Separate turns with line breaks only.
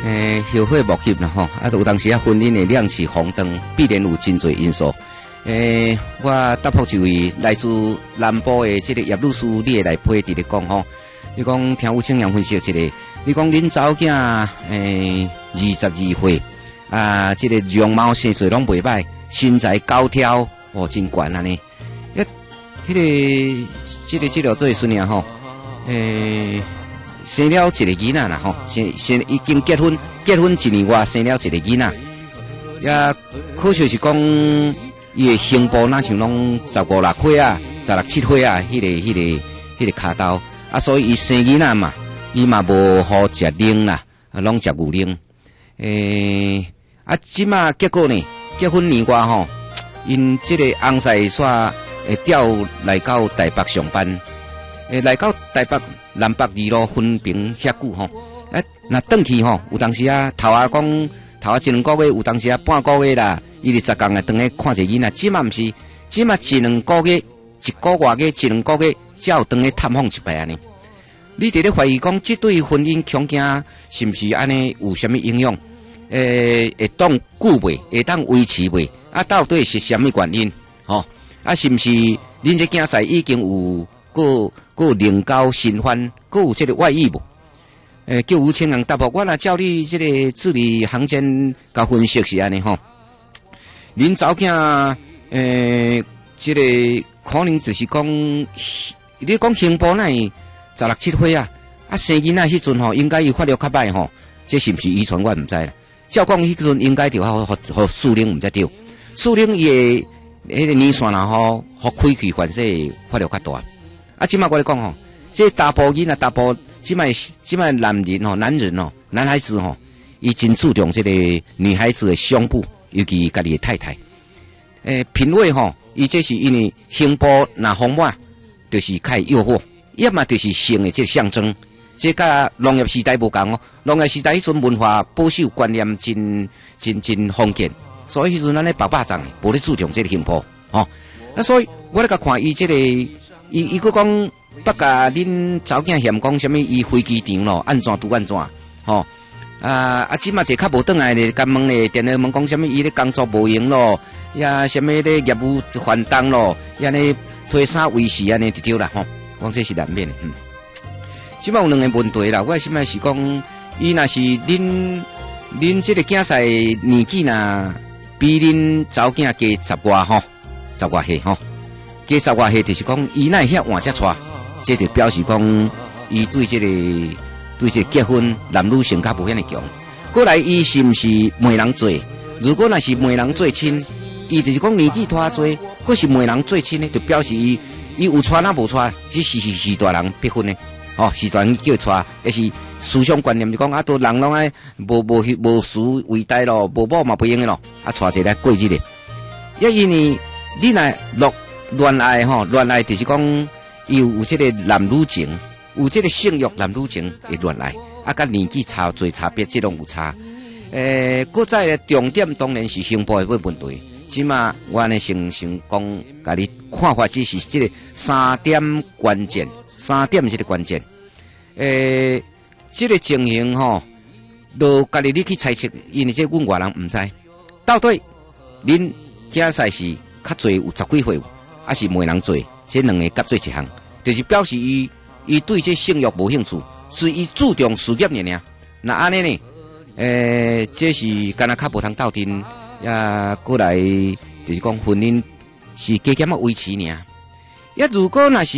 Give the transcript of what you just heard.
后悔莫及啦吼，啊，有当时啊，婚姻的亮起红灯，必然有真侪因素。我答复一位来自南部的这个叶律师，你会来批伫咧讲吼，你讲听吴清阳分析一个，你讲恁查某囝22岁啊，这个容貌生水拢袂歹，身材高挑哦，真悬安尼。这个做孙娘吼，生了一个囡仔啦吼，先已经结婚1年外生了一个囡仔，也可惜是讲伊的胸部哪像拢15、16岁啊，16、17岁啊，迄个骹兜啊，所以伊生囡仔嘛，伊嘛无好食奶啦，拢食牛奶。即马结果呢，结婚年外吼，因这个翁婿煞调来到台北上班，来到台北南北二路分屏遐久吼，那转去吼，有当时啊头啊1、2个月，有当时啊半个月啦，伊20天啊转来看一个囡仔，即嘛毋是，即嘛1、2个月、1个月、1、2个月，才有转来探访一摆安尼。你伫咧怀疑讲，这对婚姻恐惊是毋是安尼有啥物影响？会当久袂？会当维持袂？啊，到底是啥物原因？吼？啊，是毋是恁这囝婿已经有另交新欢，有这个外遇无？叫吴清阳答复我若照你这个字里行间甲分析是安尼吼。恁查某囝这个可能就是讲，你讲胸部那16、17岁啊，生囡仔迄阵吼，应该伊发育较歹吼，这是毋是遗传我毋知啦。照讲迄阵应该着互树龄毋才对，树龄伊的迄个年线啦吼，互开气反射发育较大。啊，即摆我咧讲吼，这大部囡仔大部即摆男人哦，男孩子吼，伊真注重这个女孩子的胸部，尤其家己的太太。品味吼，伊这是因为胸部若丰满，就是较诱惑，要么就是性的这个象征。这甲农业时代无共哦，农业时代迄阵文化保守观念真封建，所以迄阵咱咧白掌无咧注重这个胸部吼。啊，所以我咧甲看伊这个，伊佫讲不甲恁查某囝嫌讲啥物，伊飞机场咯安怎拄安怎吼。即嘛一较无转来咧，甲问咧电话问讲啥物，伊咧工作无用咯，呀啥物咧业务繁重咯，呀咧推啥维持安尼就对啦吼。讲这是难免的，即摆有2个问题啦，我心内是讲，伊若是恁这个囝婿年纪若比恁查某囝加10外吼，10外岁吼，加10外岁就是讲伊若遐晚才娶，这就表示讲伊对这个结婚男女性格无遐尼强。过来伊是毋是媒人做？如果若是媒人做亲，伊就是讲年纪拖多，佫是媒人做亲呢，就表示伊有娶哪无娶，迄是大人逼婚呢。哦，时阵叫娶，也是思想观念就讲都人拢爱无事为大咯，无某嘛不用的咯，娶一个来过日子。因为你若恋爱吼，恋爱就是讲有这个男女情，有这个性欲男女情的恋爱，甲年纪差别，这种有差。搁再重点当然是胸部的问题。即嘛，我安尼先讲，甲你看法只是这个3点关键。3点是个关键，这个情形吼，都家己你去猜测，因为这阮外人唔知，到底恁囝婿是较侪有10几岁，还是媒人做？这2个夹做一项，就是表示伊对这性欲无兴趣，是伊注重事业尔。那安尼呢？这是敢若较无通斗阵，过来就是讲婚姻是加减啊维持尔。如果若是